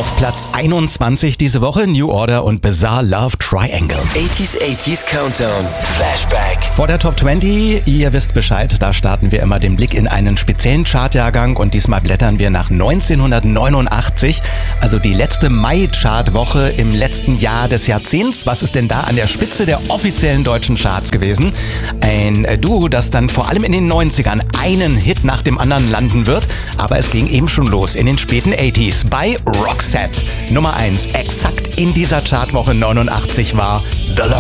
Auf Platz 21 diese Woche New Order und Bizarre Love Triangle. 80s Countdown. Flashback. Vor der Top 20, ihr wisst Bescheid, da starten wir immer den Blick in einen speziellen Chartjahrgang und diesmal blättern wir nach 1989, also die letzte Mai-Chartwoche im letzten Jahr des Jahrzehnts. Was ist denn da an der Spitze der offiziellen deutschen Charts gewesen? Ein Duo, das dann vor allem in den 90ern einen Hit nach dem anderen landen wird, aber es ging eben schon los in den späten 80s bei Roxette. Nummer 1, exakt in dieser Chartwoche 89 war The Long